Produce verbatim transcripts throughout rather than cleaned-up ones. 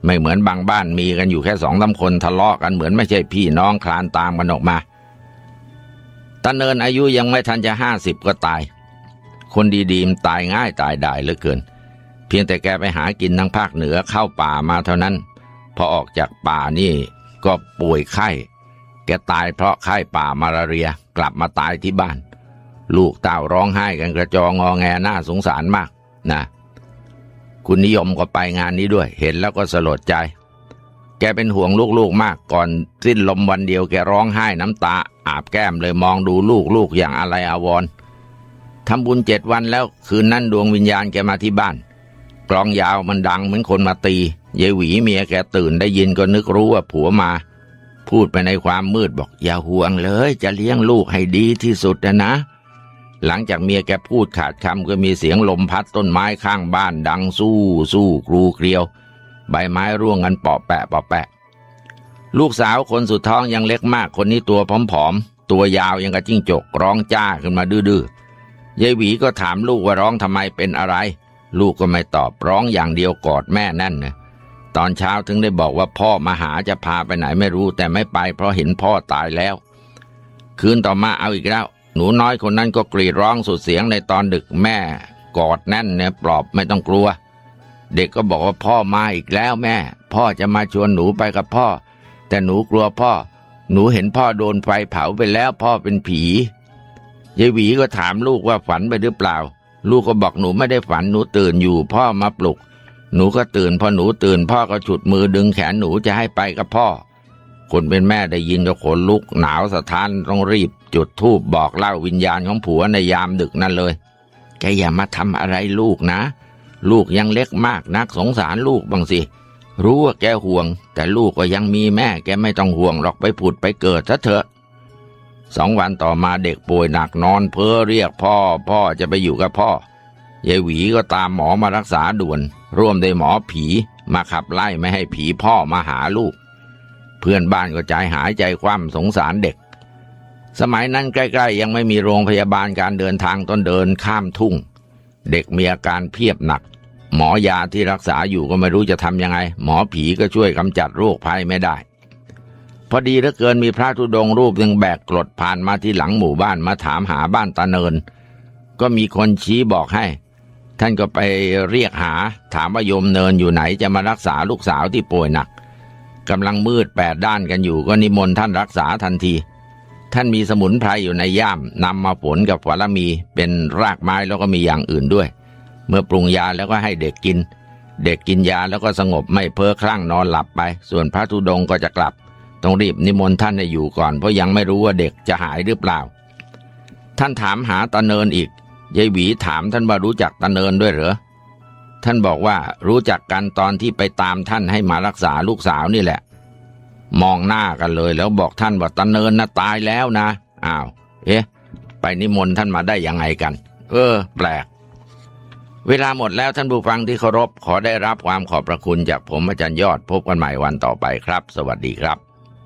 ไม่เหมือนบางบ้านมีกันอยู่แค่สองสามคนทะเลาะกันเหมือนไม่ใช่พี่น้องคลานตามกันออกมาตาเนินอายุยังไม่ทันจะห้าสิบก็ตายคนดีๆมันตายง่ายตายได้เหลือเกินเพียงแต่แกไปหากินทางภาคเหนือเข้าป่ามาเท่านั้นพอออกจากป่านี่ก็ป่วยไข้แกตายเพราะไข้ป่ามาลาเรียกลับมาตายที่บ้านลูกเต้าร้องไห้กันกระจองงอแงน่าสงสารมากนะคุณนิยมก็ไปงานนี้ด้วยเห็นแล้วก็สลดใจแกเป็นห่วงลูกๆมากก่อนสิ้นลมวันเดียวแกร้องไห้น้ำตาอาบแก้มเลยมองดูลูกๆอย่างอะไรอาวรณ์ทำบุญเจ็ดวันแล้วคืนนั้นดวงวิญญาณแกมาที่บ้านกลองยาวมันดังเหมือนคนมาตียายหวีเมียแกตื่นได้ยินก็นึกรู้ว่าผัวมาพูดไปในความมืดบอกอย่าห่วงเลยจะเลี้ยงลูกให้ดีที่สุดนะนะหลังจากเมียแกพูดขาดคำก็มีเสียงลมพัดต้นไม้ข้างบ้านดังสู้สู้กรูเกลียวใบไม้ร่วงกันเปาะแปะเปาะแปะลูกสาวคนสุดท้องยังเล็กมากคนนี้ตัวผอมๆตัวยาวยังกระจิ้งจกร้องจ้าขึ้นมาดื้อๆยายหวีก็ถามลูกว่าร้องทำไมเป็นอะไรลูกก็ไม่ตอบร้องอย่างเดียวกอดแม่แน่นนะตอนเช้าถึงได้บอกว่าพ่อมาหาจะพาไปไหนไม่รู้แต่ไม่ไปเพราะเห็นพ่อตายแล้วคืนต่อมาเอาอีกแล้วหนูน้อยคนนั้นก็กรีดร้องสุดเสียงในตอนดึกแม่กอดแน่นเนี่ยปลอบไม่ต้องกลัวเด็กก็บอกว่าพ่อมาอีกแล้วแม่พ่อจะมาชวนหนูไปกับพ่อแต่หนูกลัวพ่อหนูเห็นพ่อโดนไฟเผาไปแล้วพ่อเป็นผียายหวีก็ถามลูกว่าฝันไปหรือเปล่าลูกก็บอกหนูไม่ได้ฝันหนูตื่นอยู่พ่อมาปลุกหนูก็ตื่นพอหนูตื่นพ่อก็ฉุดมือดึงแขนหนูจะให้ไปกับพ่อคนเป็นแม่ได้ยินก็ขนลุกหนาวสะท้านต้องรีบจุดธูปบอกเล่าวิญญาณของผัวในยามดึกนั่นเลยแกอย่ามาทำอะไรลูกนะลูกยังเล็กมากนักสงสารลูกบ้างสิรู้ว่าแกห่วงแต่ลูกก็ยังมีแม่แกไม่ต้องห่วงหรอกไปผุดไปเกิดซะเถอะสองวันต่อมาเด็กป่วยหนักนอนเพ้อเรียกพ่อพ่อจะไปอยู่กับพ่อยายหวีก็ตามหมอมารักษาด่วนร่วมด้วยหมอผีมาขับไล่ไม่ให้ผีพ่อมาหาลูกเพื่อนบ้านก็ใจหายใจคว่ำสงสารเด็กสมัยนั้นใกล้ๆยังไม่มีโรงพยาบาลการเดินทางต้องเดินข้ามทุ่งเด็กมีอาการเพียบหนักหมอยาที่รักษาอยู่ก็ไม่รู้จะทำยังไงหมอผีก็ช่วยกำจัดโรคภัยไม่ได้พอดีเหลือเกินมีพระธุดงค์รูปหนึ่งแบกกรดผ่านมาที่หลังหมู่บ้านมาถามหาบ้านตาเนินก็มีคนชี้บอกให้ท่านก็ไปเรียกหาถามว่าโยมเนินอยู่ไหนจะมารักษาลูกสาวที่ป่วยหนักกำลังมืดแปดด้านกันอยู่ก็นิมนต์ท่านรักษาทันทีท่านมีสมุนไพรอยู่ในย่ามนำมาผลกับฝาละมีเป็นรากไม้แล้วก็มีอย่างอื่นด้วยเมื่อปรุงยาแล้วก็ให้เด็กกินเด็กกินยาแล้วก็สงบไม่เพ้อคลั่งนอนหลับไปส่วนพระธุดงค์ก็จะกลับต้องรีบนิมนต์ท่านให้อยู่ก่อนเพราะยังไม่รู้ว่าเด็กจะหายหรือเปล่าท่านถามหาตาเนินอีกยายหวีถามท่านว่ารู้จักตาเนินด้วยเหรอท่านบอกว่ารู้จักกันตอนที่ไปตามท่านให้มารักษาลูกสาวนี่แหละมองหน้ากันเลยแล้วบอกท่านว่าตาเนินน่ะตายแล้วนะอ้าวเอ๊ะไปนิมนต์ท่านมาได้ยังไงกันเออแปลกเวลาหมดแล้วท่านผู้ฟังที่เคารพขอได้รับความขอบพระคุณจากผมอาจารย์ยอดพบกันใหม่วันต่อไปครับสวัสดีครับ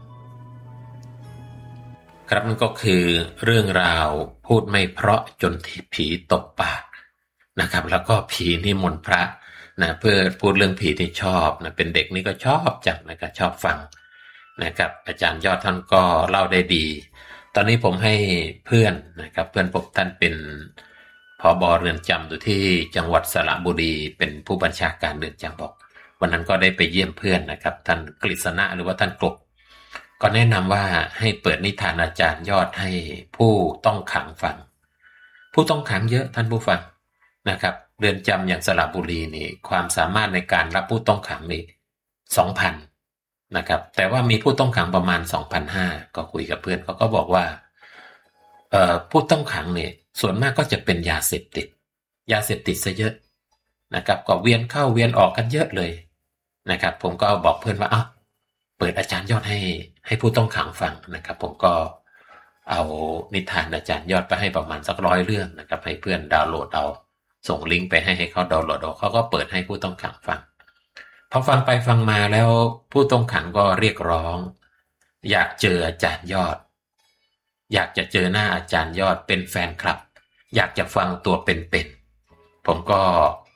ครับนั่นก็คือเรื่องราวพูดไม่เพราะจนผีตบปากนะครับแล้วก็ผีนิมนต์พระนะเพื่อพูดเรื่องผีที่ชอบนะเป็นเด็กนี่ก็ชอบจังนะครับชอบฟังนะครับอาจารย์ยอดท่านก็เล่าได้ดีตอนนี้ผมให้เพื่อนนะครับเพื่อนผมท่านเป็นผบ.เรือนจำอยู่ที่จังหวัดสระบุรีเป็นผู้บัญชาการเรือนจำบอกวันนั้นก็ได้ไปเยี่ยมเพื่อนนะครับท่านกฤษณะหรือว่าท่านกบก็แนะนำว่าให้เปิดนิทานอาจารย์ยอดให้ผู้ต้องขังฟังผู้ต้องขังเยอะท่านผู้ฟังนะครับเรือนจำอย่างสระบุรีนี่ความสามารถในการรับผู้ต้องขังนี่ สองพัน นะครับแต่ว่ามีผู้ต้องขังประมาณ สองพันห้าร้อย ก็คุยกับเพื่อนเขาก็บอกว่าเอ่อผู้ต้องขังเนี่ยส่วนมากก็จะเป็นยาเสพติดยาเสพติดซะเยอะนะครับก็เวียนเข้าเวียนออกกันเยอะเลยนะครับผมก็บอกเพื่อนว่าอ้าวเปิดอาจารย์ยอดให้ให้ผู้ต้องขังฟังนะครับผมก็เอานิทานอาจารย์ยอดไปให้ประมาณสักร้อยเรื่องนะครับให้เพื่อนดาวน์โหลดเอาส่งลิงก์ไปให้ให้เขาดาวน์โหลดเอาเขาก็เปิดให้ผู้ต้องขังฟังพอฟังไปฟังมาแล้วผู้ต้องขังก็เรียกร้องอยากเจออาจารย์ยอดอยากจะเจอหน้าอาจารย์ยอดเป็นแฟนคลับอยากจะฟังตัวเป็นๆผมก็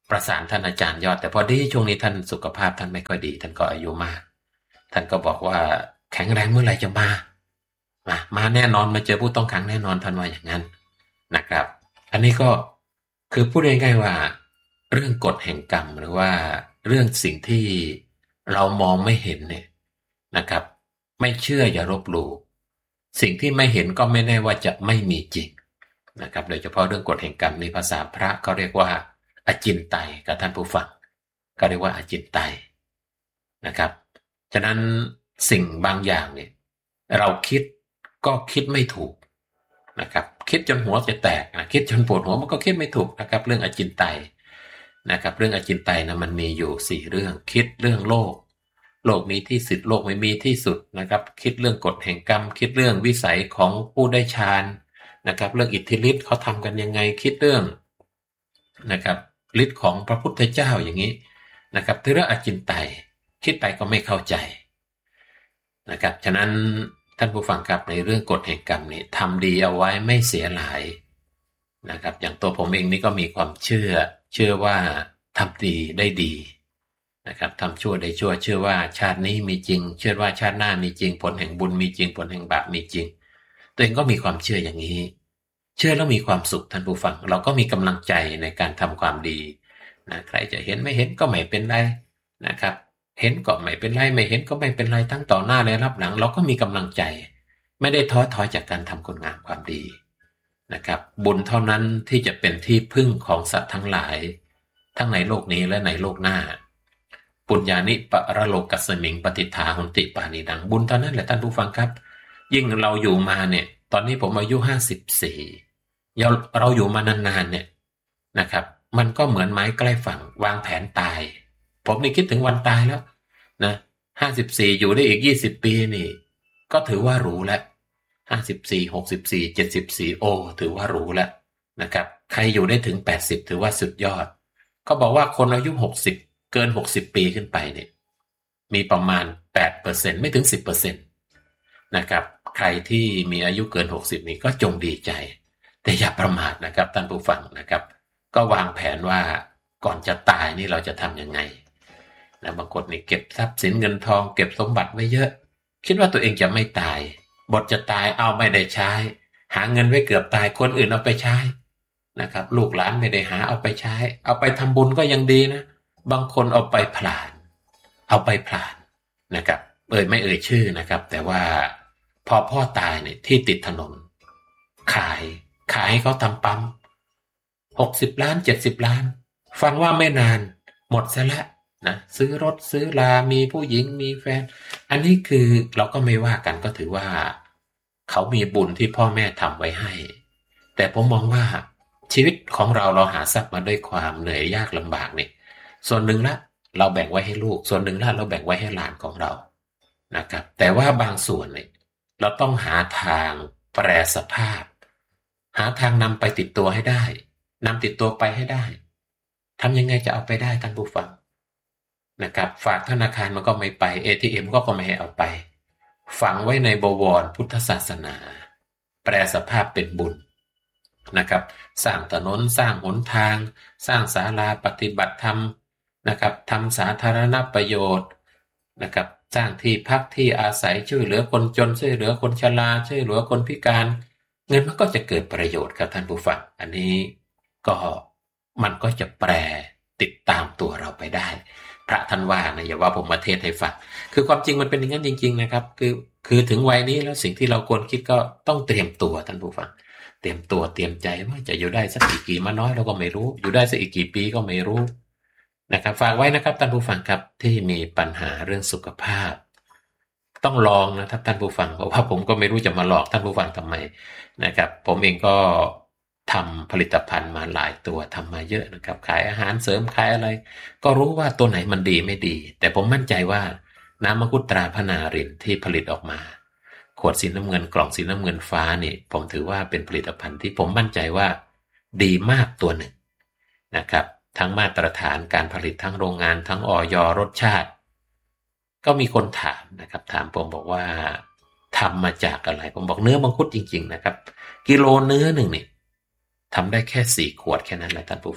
ประสานท่านอาจารย์ยอดแต่พอดีช่วงนี้ท่านสุขภาพท่านไม่ค่อยดีท่านก็อายุมากท่านก็บอกว่าแข็งแรงเมื่อไหร่จะมามามาแน่นอนมาเจอผู้ต้องขังแน่นอนท่านว่าอย่างนั้นนะครับอันนี้ก็คือพูดง่ายๆว่าเรื่องกฎแห่งกรรมหรือว่าเรื่องสิ่งที่เรามองไม่เห็นเนี่ยนะครับไม่เชื่ออย่าลบหลู่สิ่งที่ไม่เห็นก็ไม่แน่ว่าจะไม่มีจริงนะครับโดยเฉพาะเรื่องกฎแห่งกรรมในภาษาพระเขาเรียกว่าอจินไตยกับท่านผู้ฟังก็เรียกว่าอจินไตยนะครับฉะนั้นสิ่งบางอย่างเนี่ยเราคิดก็คิดไม่ถูกนะครับคิดจนหัวจะแตกนะคิดจนปวดหัวมันก็คิดไม่ถูกนะครับเรื่องอจินไตยนะครับเรื่องอจินไตยนะมันมีอยู่สี่เรื่องคิดเรื่องโลกโลกมีที่สุดโลกไม่มีที่สุดนะครับคิดเรื่องกฎแห่งกรรมคิดเรื่องวิสัยของผู้ได้ฌานนะครับเรื่องอิทธิฤทธิ์เขาทำกันยังไงคิดเรื่องนะครับฤทธิ์ของพระพุทธเจ้าอย่างนี้นะครับเรื่องอจินไตยคิดไปก็ไม่เข้าใจนะครับฉะนั้นท่านผู้ฟังครับในเรื่องกฎแห่งกรรมนี่ทำดีเอาไว้ไม่เสียหลายนะครับอย่างตัวผมเองนี่ก็มีความเชื่อเชื่อว่าทำดีได้ดีนะครับทำชั่วได้ชั่วเชื่อว่าชาตินี้มีจริงเชื่อว่าชาติหน้ามีจริงผลแห่งบุญมีจริงผลแห่งบาปมีจริงตัวเองก็มีความเชื่ออย่างนี้เชื่อแล้วมีความสุขท่านผู้ฟังเราก็มีกำลังใจในการทำความดีนะใครจะเห็นไม่เห็นก็ไม่เป็นไรนะครับเห็นก็ไม่เป็นไรไม่เห็นก็ไม่เป็นไรทั้งต่อหน้าและรับหลังเราก็มีกำลังใจไม่ได้ท้อถอยจากการทำคุณงามความดีนะครับบุญเท่านั้นที่จะเป็นที่พึ่งของสัตว์ทั้งหลายทั้งในโลกนี้และในโลกหน้าปุญญานิปะระโลกัสสมิงปฏิทาหุนติปานิดังบุญเท่านั้นแหละท่านผู้ฟังครับยิ่งเราอยู่มาเนี่ยตอนนี้ผมอายุห้าสิบสี่เราเราอยู่มานานๆเนี่ยนะครับมันก็เหมือนไม้ใกล้ฝั่งวางแผนตายผมนี่คิดถึงวันตายแล้วนะห้าสิบสี่อยู่ได้อีกยี่สิบปีนี่ก็ถือว่ารู้แล้วห้าสิบสี่ หกสิบสี่ เจ็ดสิบสี่โอ้ถือว่ารู้แล้วนะครับใครอยู่ได้ถึงแปดสิบถือว่าสุดยอดก็บอกว่าคนอายุหกสิบเกินหกสิบปีขึ้นไปเนี่ยมีประมาณ แปดเปอร์เซ็นต์ ไม่ถึง สิบเปอร์เซ็นต์ นะครับใครที่มีอายุเกินหกสิบนี่ก็จงดีใจแต่อย่าประมาทนะครับท่านผู้ฟังนะครับก็วางแผนว่าก่อนจะตายนี่เราจะทำยังไงนะบางคนนี่เก็บทรัพย์สินเงินทองเก็บสมบัติไว้เยอะคิดว่าตัวเองจะไม่ตายบทจะตายเอาไม่ได้ใช้หาเงินไว้เกือบตายคนอื่นเอาไปใช้นะครับลูกหลานไม่ได้หาเอาไปใช้เอาไปทำบุญก็ยังดีนะบางคนเอาไปผลาญเอาไปผลาญนะครับเอ่ยไม่เอ่ยชื่อนะครับแต่ว่าพอพ่อตายเนี่ยที่ติดถนนขายขายให้เขาทำปั๊มหกสิบล้านเจ็ดสิบล้านฟังว่าไม่นานหมดซะแล้วนะซื้อรถซื้อลามีผู้หญิงมีแฟนอันนี้คือเราก็ไม่ว่ากันก็ถือว่าเขามีบุญที่พ่อแม่ทำไว้ให้แต่ผมมองว่าชีวิตของเราเราหาทรัพย์มาด้วยความเหนื่อยยากลำบากเนี่ยส่วนหนึ่งละเราแบ่งไว้ให้ลูกส่วนหนึ่งละเราแบ่งไว้ให้หลานของเรานะครับแต่ว่าบางส่วนเนี่ยเราต้องหาทางแปรสภาพหาทางนำไปติดตัวให้ได้นำติดตัวไปให้ได้ทำยังไงจะเอาไปได้ท่านผู้ฟังนะครับฝากธนาคารมันก็ไม่ไป เอ ที เอ็ม ก็ก็ไม่ให้เอาไปฝังไว้ในบวรพุทธศาสนาแปรสภาพเป็นบุญนะครับสร้างถนนสร้างหนทางสร้างศาลาปฏิบัติธรรมนะครับทำสาธารณประโยชน์นะครับสร้างที่พักที่อาศัยช่วยเหลือคนจนช่วยเหลือคนชราช่วยเหลือคนพิการเงินมันก็จะเกิดประโยชน์ครับท่านผู้ฟังอันนี้ก็มันก็จะแปรติดตามตัวเราไปได้พระท่านว่านะอย่าว่าผมมาเทศให้ฟังคือความจริงมันเป็นอย่างนั้นจริงๆนะครับคือคือถึงวัยนี้แล้วสิ่งที่เราควรคิดก็ต้องเตรียมตัวท่านผู้ฟังเตรียมตัวเตรียมใจว่าจะอยู่ได้สักกี่กี่มาน้อยเราก็ไม่รู้อยู่ได้สักอีกกี่ปีก็ไม่รู้นะครับฝากไว้นะครับท่านผู้ฟังครับที่มีปัญหาเรื่องสุขภาพต้องลองนะครับท่านผู้ฟังเพราะว่าผมก็ไม่รู้จะมาหลอกท่านผู้ฟังทำไมนะครับผมเองก็ทำผลิตภัณฑ์มาหลายตัวทำมาเยอะนะครับขายอาหารเสริมขายอะไรก็รู้ว่าตัวไหนมันดีไม่ดีแต่ผมมั่นใจว่าน้ำมังคุดตราพนารินที่ผลิตออกมาขวดสีน้ำเงินกล่องสีน้ำเงินฟ้านี่ผมถือว่าเป็นผลิตภัณฑ์ที่ผมมั่นใจว่าดีมากตัวหนึ่งนะครับทั้งมาตรฐานการผลิตทั้งโรงงานทั้งอย.รสชาติก็มีคนถามนะครับถามผมบอกว่าทำมาจากอะไรผมบอกเนื้อมังคุดจริงๆนะครับกิโลเนื้อหนึ่งนี่ทำได้แค่สี่ขวดแค่นั้นแหละท่านผู้ฟัง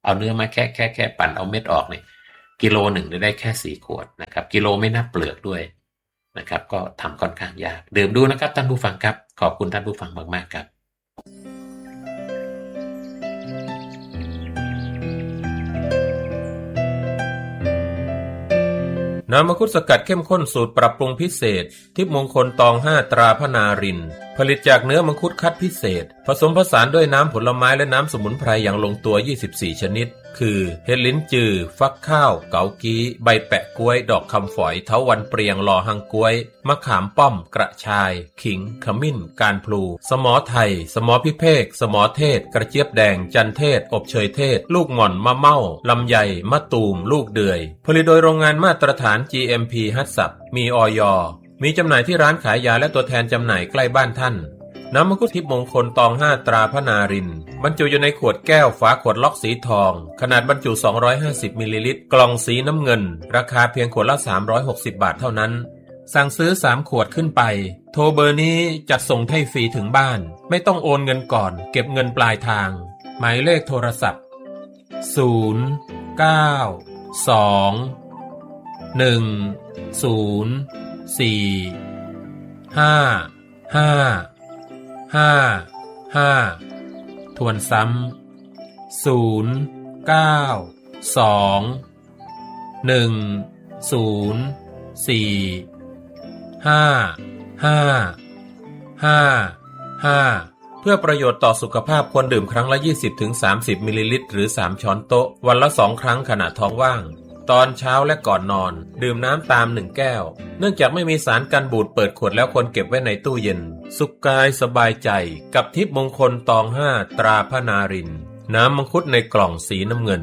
เอาเนื้อมาแค่แค่แค่ปั่นเอาเม็ดออกเนี่ยกิโลหนึ่งได้แค่สี่ขวดนะครับกิโลไม่นับเปลือกด้วยนะครับก็ทำค่อนข้างยากดื่มดูนะครับท่านผู้ฟังครับขอบคุณท่านผู้ฟังมากๆครับน้ำมังคุดสกัดเข้มข้นสูตรปรับปรุงพิเศษทิพย์มงคลตองห้าตราพนารินผลิตจากเนื้อมังคุดคัดพิเศษผสมผสานด้วยน้ำผลไม้และน้ำสมุนไพรอย่างลงตัวยี่สิบสี่ชนิดคือเห็ดลิ้นจือฟักข้าวเกากี้ใบแปะกล้วยดอกคำฝอยเถาวัลย์เปรียงลอหังกล้วยมะขามป้อมกระชายขิงขมิ้นการพลูสมอไทยสมอพิเภกสมอเทศกระเจี๊ยบแดงจันเทศอบเชยเทศลูกหม่อนมะเม่าลำไยมะตูมลูกเดือยผลิตโดยโรงงานมาตรฐาน จี เอ็ม พี ฮัตสับมีอย.มีจำหน่ายที่ร้านขายยาและตัวแทนจำหน่ายใกล้บ้านท่านน้ำมังคุดทิพย์มงคลตองห้าตราพนารินบรรจุอยู่ในขวดแก้วฝาขวดล็อกสีทองขนาดบรรจุสองร้อยห้าสิบมิลลิลิตรกล่องสีน้ำเงินราคาเพียงขวดละสามร้อยหกสิบบาทเท่านั้นสั่งซื้อสามขวดขึ้นไปโทรเบอร์นี้จัดส่งให้ฟรีถึงบ้านไม่ต้องโอนเงินก่อนเก็บเงินปลายทางหมายเลขโทรศัพท์ศูนย์ เก้า สอง หนึ่ง ศูนย์ สี่ ห้า ห้าห้า ห้าทวนซ้ำศูนย์ เก้า สอง หนึ่ง ศูนย์ สี่ ห้า ห้า ห้า ห้าเพื่อประโยชน์ต่อสุขภาพควรดื่มครั้งละ ยี่สิบถึงสามสิบ มิลลิลิตรหรือสามช้อนโต๊ะวันละสองครั้งขณะท้องว่างตอนเช้าและก่อนนอนดื่มน้ำตามหนึ่งแก้วเนื่องจากไม่มีสารกันบูดเปิดขวดแล้วควรเก็บไว้ในตู้เย็นสุขกายสบายใจกับทิพย์มงคลตองห้าตราพนารินน้ำมังคุดในกล่องสีน้ำเงิน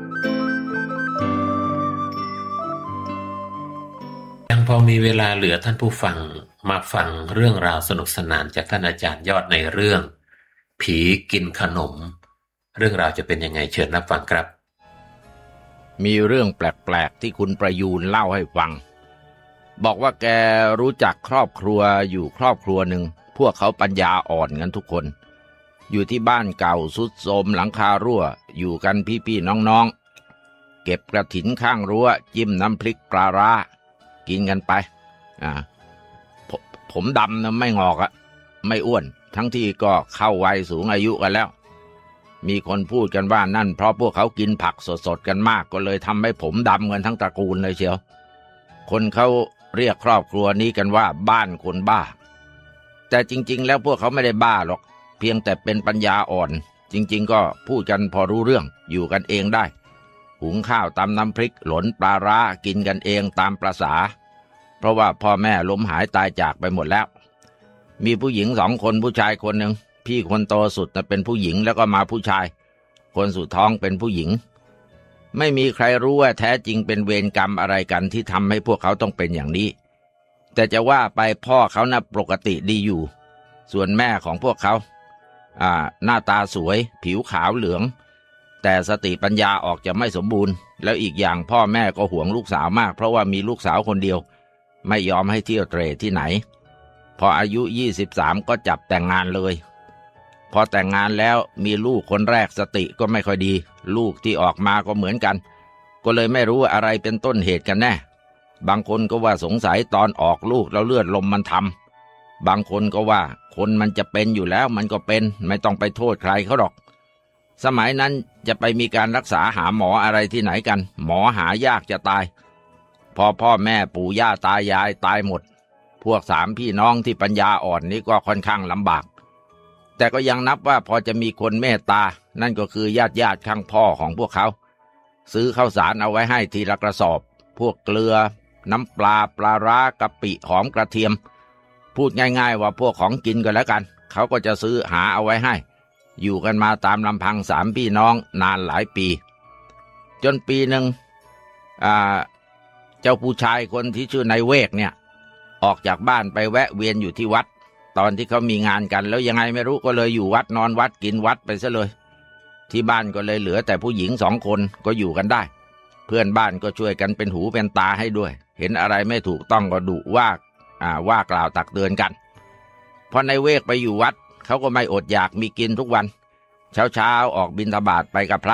ยังพอมีเวลาเหลือท่านผู้ฟังมาฟังเรื่องราวสนุกสนานจากท่านอาจารย์ยอดในเรื่องผีกินขนมเรื่องราวจะเป็นยังไงเชิญรับฟังครับมีเรื่องแปลกๆที่คุณประยูนเล่าให้ฟังบอกว่าแกรู้จักครอบครัวอยู่ครอบครัวหนึ่งพวกเขาปัญญาอ่อนกันทุกคนอยู่ที่บ้านเก่าสุดโทรมหลังคารั่วอยู่กันพี่ๆน้องๆเก็บกระถินข้างรั้วจิ้มน้ำพริกปลาร้ากินกันไปอ่าผ, ผมดำนะไม่งอกอะไม่อ้วนทั้งที่ก็เข้าวัยสูงอายุกันแล้วมีคนพูดกันว่านั่นเพราะพวกเขากินผักสดๆกันมากก็เลยทำให้ผมดำกันทั้งตระกูลเลยเชียวคนเขาเรียกครอบครัวนี้กันว่าบ้านคนบ้าแต่จริงๆแล้วพวกเขาไม่ได้บ้าหรอกเพียงแต่เป็นปัญญาอ่อนจริงๆก็พูดกันพอรู้เรื่องอยู่กันเองได้หุงข้าวตำน้ำพริกหลนปลาร้ากินกันเองตามประสาเพราะว่าพ่อแม่ล้มหายตายจากไปหมดแล้วมีผู้หญิงสองคนผู้ชายคนหนึ่งพี่คนโตสุดเป็นผู้หญิงแล้วก็มาผู้ชายคนสุดท้องเป็นผู้หญิงไม่มีใครรู้ว่าแท้จริงเป็นเวรกรรมอะไรกันที่ทำให้พวกเขาต้องเป็นอย่างนี้แต่จะว่าไปพ่อเขาน่ะปกติดีอยู่ส่วนแม่ของพวกเขาอ่าหน้าตาสวยผิวขาวเหลืองแต่สติปัญญาออกจะไม่สมบูรณ์แล้วอีกอย่างพ่อแม่ก็ห่วงลูกสาวมากเพราะว่ามีลูกสาวคนเดียวไม่ยอมให้เที่ยวเตร่ที่ไหนพออายุยี่สิบสามก็จับแต่งงานเลยพอแต่งงานแล้วมีลูกคนแรกสติก็ไม่ค่อยดีลูกที่ออกมาก็เหมือนกันก็เลยไม่รู้อะไรเป็นต้นเหตุกันแน่บางคนก็ว่าสงสัยตอนออกลูกแล้วเลือดลมมันทำบางคนก็ว่าคนมันจะเป็นอยู่แล้วมันก็เป็นไม่ต้องไปโทษใครเขาหรอกสมัยนั้นจะไปมีการรักษาหาหมออะไรที่ไหนกันหมอหายากจะตายพอพ่อแม่ปู่ย่าตายายตายหมดพวกสามพี่น้องที่ปัญญาอ่อนนี้ก็ค่อนข้างลำบากแต่ก็ยังนับว่าพอจะมีคนเมตตานั่นก็คือญาติญาติข้างพ่อของพวกเขาซื้อข้าวสารเอาไว้ให้ทีละกระสอบพวกเกลือน้ำปลาปลาร้ากะปิหอมกระเทียมพูดง่ายๆว่าพวกของกินก็แล้วกันเขาก็จะซื้อหาเอาไว้ให้อยู่กันมาตามลำพังสามพี่น้องนานหลายปีจนปีหนึ่งอ่าเจ้าผู้ชายคนที่ชื่อนายเวกเนี่ยออกจากบ้านไปแวะเวียนอยู่ที่วัดตอนที่เขามีงานกันแล้วยังไงไม่รู้ก็เลยอยู่วัดนอนวัดกินวัดไปซะเลยที่บ้านก็เลยเหลือแต่ผู้หญิงสองคนก็อยู่กันได้เพื่อนบ้านก็ช่วยกันเป็นหูเป็นตาให้ด้วยเห็นอะไรไม่ถูกต้องก็ดุว่าอ่าว่ากล่าวตักเตือนกันพอนายเวกไปอยู่วัดเขาก็ไม่อดอยากมีกินทุกวันเช้าๆออกบิณฑบาตไปกับพระ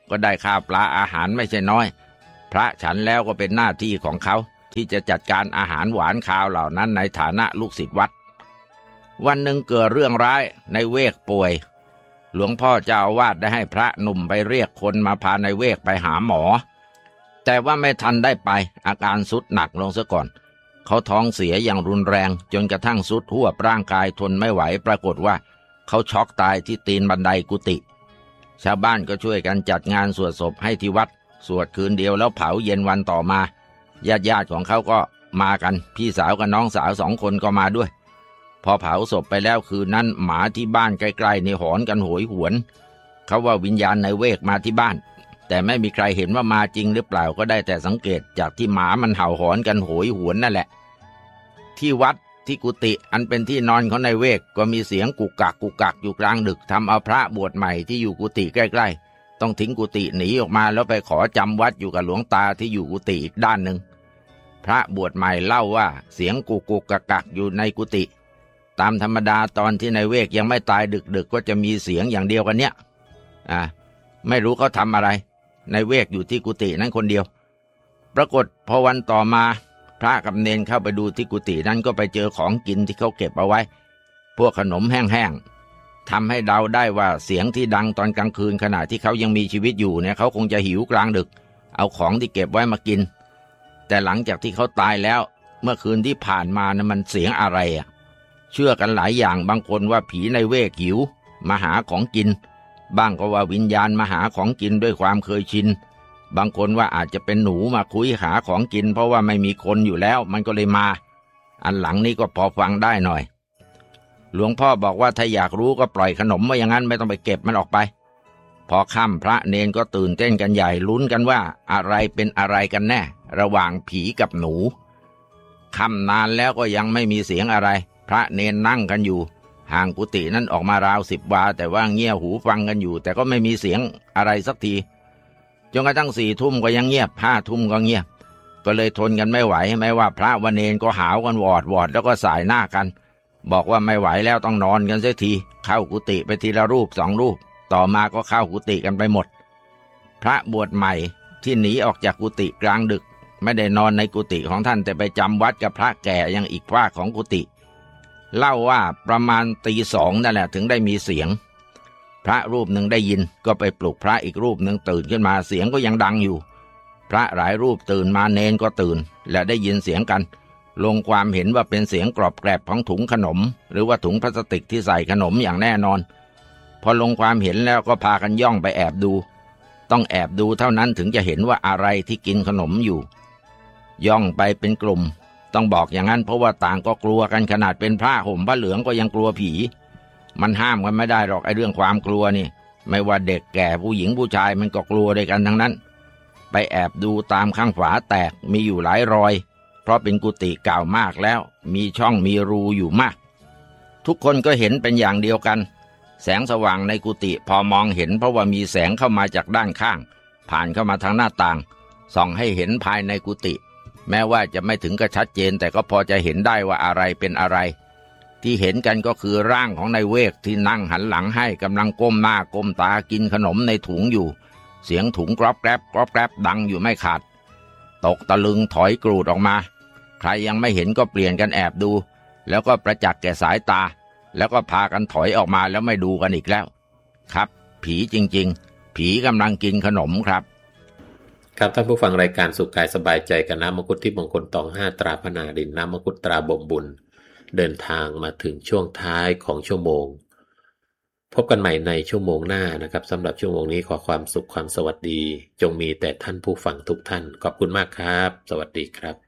ก็ได้ข้าวปลาอาหารไม่ใช่น้อยพระฉันแล้วก็เป็นหน้าที่ของเขาที่จะจัดการอาหารหวานคาวเหล่านั้นในฐานะลูกศิษย์วัดวันหนึ่งเกิดเรื่องร้ายในเวกป่วยหลวงพ่อเจ้าอาวาสได้ให้พระหนุ่มไปเรียกคนมาพาในเวกไปหาหมอแต่ว่าไม่ทันได้ไปอาการทรุดหนักลงซะก่อนเขาท้องเสียอย่างรุนแรงจนกระทั่งทรุดทั่วร่างกายทนไม่ไหวปรากฏว่าเขาช็อกตายที่ตีนบันไดกุฏิชาวบ้านก็ช่วยกันจัดงานสวดศพให้ที่วัดสวดคืนเดียวแล้วเผาเย็นวันต่อมาญาติญาติของเขาก็มากันพี่สาวกับน้องสาวสองคนก็มาด้วยพอเผาศพไปแล้วคืนนั้นหมาที่บ้านใกล้ๆในหอนกันโหยหวนเขาว่าวิญญาณในเวกมาที่บ้านแต่ไม่มีใครเห็นว่ามาจริงหรือเปล่าก็ได้แต่สังเกตจากที่หมามันเห่าหอนกันโหยหวนนั่นแหละที่วัดที่กุฏิอันเป็นที่นอนของนายเวกก็มีเสียงกุกกักกุกกักอยู่กลางดึกทำเอาพระบวชใหม่ที่อยู่กุฏิใกล้ๆต้องทิ้งกุฏิหนีออกมาแล้วไปขอจำวัดอยู่กับหลวงตาที่อยู่กุฏิอีกด้านหนึ่งพระบวชใหม่เล่าว่าเสียงกุกกุกกักกักอยู่ในกุฏิตามธรรมดาตอนที่นายเวกยังไม่ตายดึกๆก็จะมีเสียงอย่างเดียวกันเนี้ยอ่าไม่รู้เขาทำอะไรนายเวกอยู่ที่กุฏินั้นคนเดียวปรากฏพอวันต่อมาพระกับเนนเข้าไปดูที่กุฏินั้นก็ไปเจอของกินที่เขาเก็บเอาไว้พวกขนมแห้งๆทำให้เดาได้ว่าเสียงที่ดังตอนกลางคืนขณะที่เขายังมีชีวิตอยู่เนี่ยเขาคงจะหิวกลางดึกเอาของที่เก็บไว้มากินแต่หลังจากที่เขาตายแล้วเมื่อคืนที่ผ่านมานะมันเสียงอะไรอ่ะเชื่อกันหลายอย่างบางคนว่าผีในเวกหิวมาหาของกินบ้างก็ว่าวิญญาณมาหาของกินด้วยความเคยชินบางคนว่าอาจจะเป็นหนูมาคุยหาของกินเพราะว่าไม่มีคนอยู่แล้วมันก็เลยมาอันหลังนี้ก็พอฟังได้หน่อยหลวงพ่อบอกว่าถ้าอยากรู้ก็ปล่อยขนมไว้อย่างนั้นไม่ต้องไปเก็บมันออกไปพอค่ำพระเนนก็ตื่นเต้นกันใหญ่ลุ้นกันว่าอะไรเป็นอะไรกันแน่ระหว่างผีกับหนูค่ำนานแล้วก็ยังไม่มีเสียงอะไรพระเนนนั่งกันอยู่ห่างกุฏินั้นออกมาราวสิบวาแต่ว่าเงี่ยหูฟังกันอยู่แต่ก็ไม่มีเสียงอะไรสักทีจนกระทั่งสี่ทุ่มก็ยังเงียบห้าทุ่มก็เงียบก็เลยทนกันไม่ไหวไม่ว่าพระวเนนก็หาวกันวอดวอดแล้วก็สายหน้ากันบอกว่าไม่ไหวแล้วต้องนอนกันเสียทีเข้ากุฏิไปทีละรูปสองรูปต่อมาก็เข้ากุฏิกันไปหมดพระบวชใหม่ที่หนีออกจากกุฏิกลางดึกไม่ได้นอนในกุฏิของท่านแต่ไปจำวัดกับพระแก่ยังอีกภาคของกุฏิเล่าว่าประมาณตีสองนั่นแหละถึงได้มีเสียงพระรูปหนึ่งได้ยินก็ไปปลุกพระอีกรูปหนึ่งตื่นขึ้นมาเสียงก็ยังดังอยู่พระหลายรูปตื่นมาเนนก็ตื่นและได้ยินเสียงกันลงความเห็นว่าเป็นเสียงกรอบแกรบของถุงขนมหรือว่าถุงพลาสติกที่ใส่ขนมอย่างแน่นอนพอลงความเห็นแล้วก็พากันย่องไปแอบดูต้องแอบดูเท่านั้นถึงจะเห็นว่าอะไรที่กินขนมอยู่ย่องไปเป็นกลุ่มต้องบอกอย่างนั้นเพราะว่าต่างก็กลัวกันขนาดเป็นพระห่มผ้าเหลืองก็ยังกลัวผีมันห้ามกันไม่ได้หรอกไอ้เรื่องความกลัวนี่ไม่ว่าเด็กแก่ผู้หญิงผู้ชายมันก็กลัวด้วยกันทั้งนั้นไปแอบดูตามข้างฝาแตกมีอยู่หลายรอยเพราะเป็นกุฏิเก่ามากแล้วมีช่องมีรูอยู่มากทุกคนก็เห็นเป็นอย่างเดียวกันแสงสว่างในกุฏิพอมองเห็นเพราะว่ามีแสงเข้ามาจากด้านข้างผ่านเข้ามาทางหน้าต่างส่องให้เห็นภายในกุฏิแม้ว่าจะไม่ถึงกับชัดเจนแต่ก็พอจะเห็นได้ว่าอะไรเป็นอะไรที่เห็นกันก็คือร่างของนายเวกที่นั่งหันหลังให้กำลังก้มหน้าก้มตากินขนมในถุงอยู่เสียงถุงกรอบแกรบกรอบแกรบดังอยู่ไม่ขาดตกตะลึงถอยกรูดออกมาใครยังไม่เห็นก็เปลี่ยนกันแอบดูแล้วก็ประจักษ์แก่สายตาแล้วก็พากันถอยออกมาแล้วไม่ดูกันอีกแล้วครับผีจริงๆผีกำลังกินขนมครับครับท่านผู้ฟังรายการสุขกายสบายใจกับน้ำมังคุดที่มงคลตองห้าตราพนารินน้ำมังคุดตราบ่มบุญเดินทางมาถึงช่วงท้ายของชั่วโมงพบกันใหม่ในชั่วโมงหน้านะครับสำหรับชั่วโมงนี้ขอความสุขความสวัสดีจงมีแต่ท่านผู้ฟังทุกท่านขอบคุณมากครับสวัสดีครับ